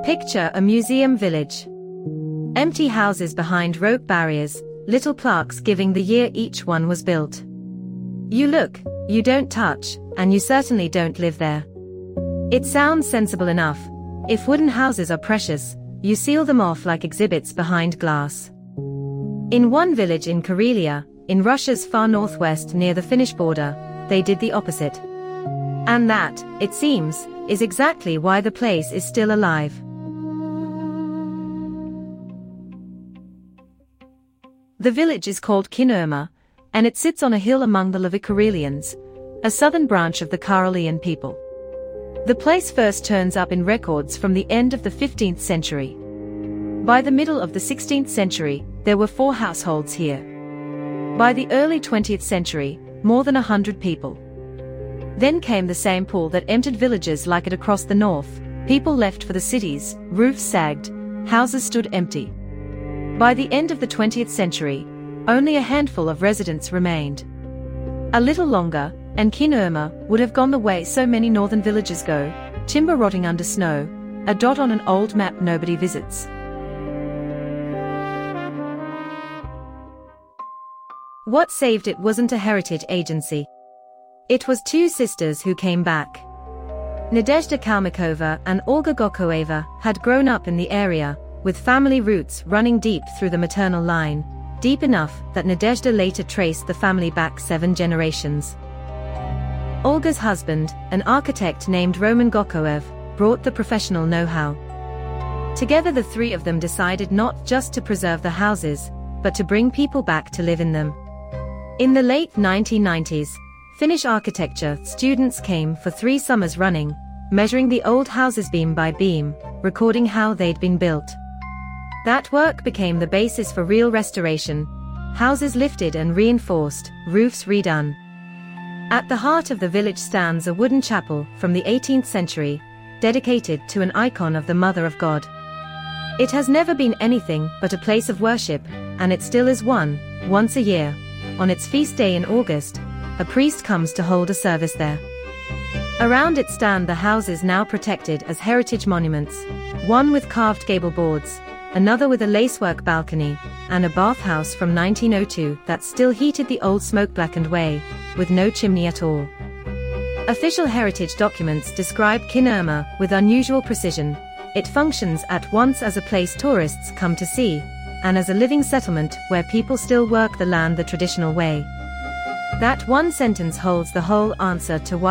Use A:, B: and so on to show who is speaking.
A: Picture a museum village. Empty houses behind rope barriers, little plaques giving the year each one was built. You look, you don't touch, and you certainly don't live there. It sounds sensible enough. If wooden houses are precious, you seal them off like exhibits behind glass. In one village in Karelia, in Russia's far northwest near the Finnish border, they did the opposite. And that, it seems, is exactly why the place is still alive. The village is called Kinnurme, and it sits on a hill among the Levi Karelians, a southern branch of the Karelian people. The place first turns up in records from the end of the 15th century. By the middle of the 16th century, there were 4 households here. By the early 20th century, more than 100 people. Then came the same pool that emptied villages like it across the north. People left for the cities, roofs sagged, houses stood empty. By the end of the 20th century, only a handful of residents remained. A little longer, and Kinnurme would have gone the way so many northern villages go, timber rotting under snow, a dot on an old map nobody visits. What saved it wasn't a heritage agency. It was 2 sisters who came back. Nadezhda Kalmykova and Olga Gokoeva had grown up in the area, with family roots running deep through the maternal line, deep enough that Nadezhda later traced the family back 7 generations. Olga's husband, an architect named Roman Gokoev, brought the professional know-how. Together the 3 of them decided not just to preserve the houses, but to bring people back to live in them. In the late 1990s, Finnish architecture students came for 3 summers running, measuring the old houses beam by beam, recording how they'd been built. That work became the basis for real restoration, houses lifted and reinforced, roofs redone. At the heart of the village stands a wooden chapel from the 18th century, dedicated to an icon of the Mother of God. It has never been anything but a place of worship, and it still is one. Once a year, on its feast day in August, a priest comes to hold a service there. Around it stand the houses now protected as heritage monuments, one with carved gable boards, another with a lacework balcony, and a bathhouse from 1902 that still heated the old smoke-blackened way, with no chimney at all. Official heritage documents describe Kinnurme with unusual precision. It functions at once as a place tourists come to see, and as a living settlement where people still work the land the traditional way. That one sentence holds the whole answer to why